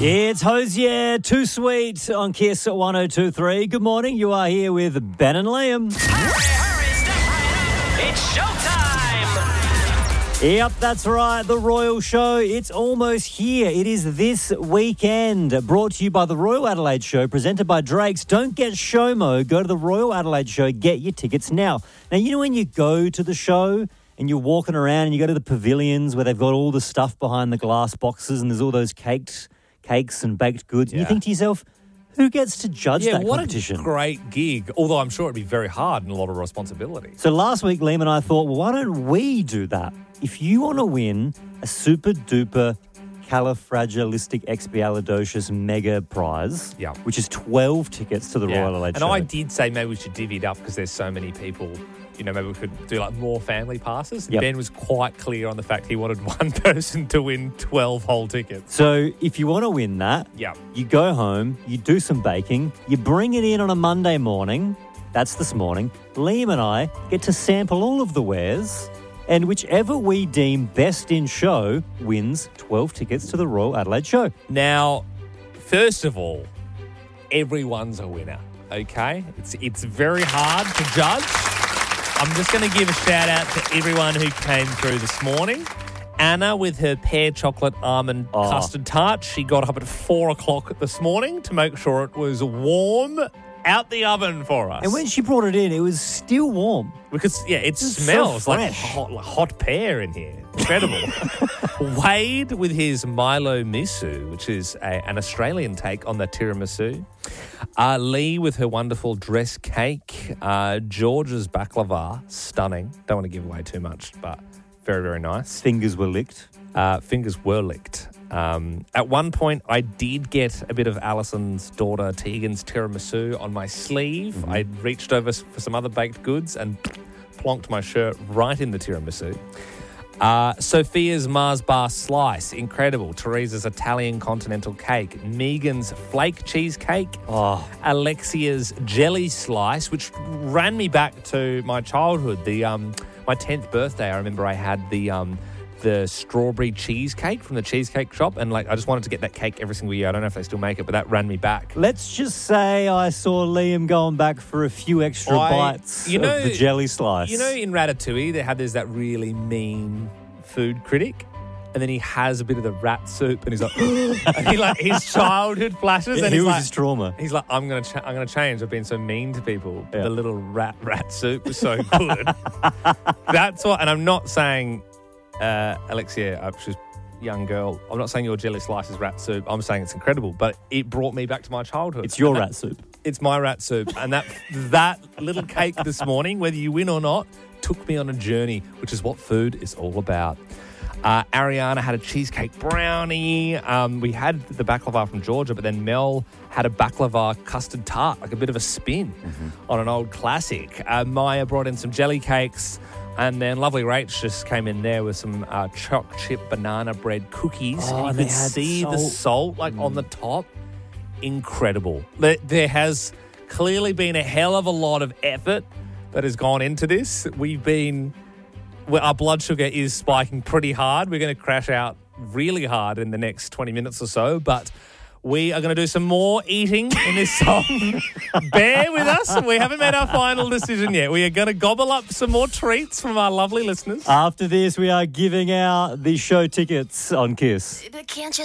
It's Hosier, Too Sweet on Kiss 102.3. Good morning. You are here with Ben and Liam. Hurry, step right up. It's showtime. Yep, that's right. The Royal Show. It's almost here. It is this weekend. Brought to you by the Royal Adelaide Show, presented by Drake's. Don't get SHOMO. Go to the Royal Adelaide Show. Get your tickets now. Now, you know when you go to the show and you're walking around and you go to the pavilions where they've got all the stuff behind the glass boxes and there's all those cakes and baked goods. And you think to yourself, who gets to judge that competition? What a great gig, although I'm sure it'd be very hard and a lot of responsibility. So last week, Liam and I thought, well, why don't we do that? If you want to win a super-duper califragilisticexpialidocious mega prize, which is 12 tickets to the Royal Adelaide Show. And I did say maybe we should divvy it up because there's so many people. You know, maybe we could do like more family passes. And Ben was quite clear on the fact he wanted one person to win 12 whole tickets. So if you want to win that, you go home, you do some baking, you bring it in on a Monday morning. That's this morning. Liam and I get to sample all of the wares, and whichever we deem best in show wins 12 tickets to the Royal Adelaide Show. Now, first of all, everyone's a winner, okay? It's very hard to judge. I'm just going to give a shout out to everyone who came through this morning. Anna with her pear chocolate almond custard tart. She got up at 4 o'clock this morning to make sure it was warm out the oven for us. And when she brought it in, it was still warm. Because, it smells like hot pear in here. Incredible. Wade with his Milo Misu, which is an Australian take on the tiramisu. Lee with her wonderful dress cake. George's baklava, stunning. Don't want to give away too much, but very, very nice. Fingers were licked. Fingers were licked. At one point, I did get a bit of Alison's daughter Tegan's tiramisu on my sleeve. Mm-hmm. I reached over for some other baked goods and plonked my shirt right in the tiramisu. Sophia's Mars bar slice, incredible. Teresa's Italian continental cake. Megan's flake cheesecake. Alexia's jelly slice, which ran me back to my childhood. My 10th birthday, I remember I had the strawberry cheesecake from the cheesecake shop, and I just wanted to get that cake every single year. I don't know if they still make it, but that ran me back. Let's just say I saw Liam going back for a few extra bites of the jelly slice. You know, in Ratatouille, there's that really mean food critic, and then he has a bit of the rat soup, and he's like, and his childhood flashes, and he was his trauma. He's like, I'm gonna change. I've been so mean to people. But the little rat soup was so good. That's what, and I'm not saying. Alexia, she's a young girl. I'm not saying your jelly slice is rat soup. I'm saying it's incredible, but it brought me back to my childhood. It's your rat soup. It's my rat soup. And that little cake this morning, whether you win or not, took me on a journey, which is what food is all about. Ariana had a cheesecake brownie. We had the baklava from Georgia, but then Mel had a baklava custard tart, like a bit of a spin on an old classic. Maya brought in some jelly cakes. And then lovely Rach just came in there with some choc chip banana bread cookies. And you could see the salt on the top. Incredible. There has clearly been a hell of a lot of effort that has gone into this. Our blood sugar is spiking pretty hard. We're going to crash out really hard in the next 20 minutes or so, but we are going to do some more eating in this song. Bear with us. We haven't made our final decision yet. We are going to gobble up some more treats from our lovely listeners. After this, we are giving out the show tickets on Kiss. Can't you